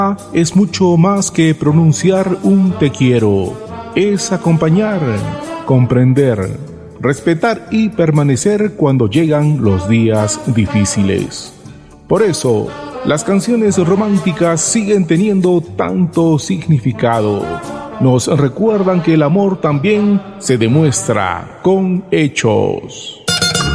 Es mucho más que pronunciar un te quiero. Es acompañar, comprender, respetar y permanecer cuando llegan los días difíciles. Por eso, las canciones románticas siguen teniendo tanto significado. Nos recuerdan que el amor también se demuestra con hechos.